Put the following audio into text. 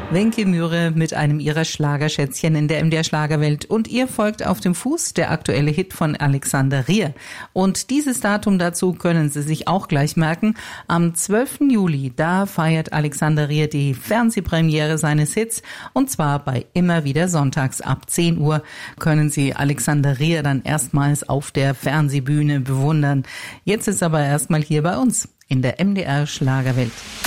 Wenke Myhre mit einem ihrer Schlagerschätzchen in der MDR Schlagerwelt und ihr folgt auf dem Fuß der aktuelle Hit von Alexander Rier. Und dieses Datum dazu können Sie sich auch gleich merken. Am 12. Juli, da feiert Alexander Rier die Fernsehpremiere seines Hits und zwar bei Immer wieder sonntags ab 10 Uhr können Sie Alexander Rier dann erstmals auf der Fernsehbühne bewundern. Jetzt ist aber erstmal hier bei uns in der MDR Schlagerwelt.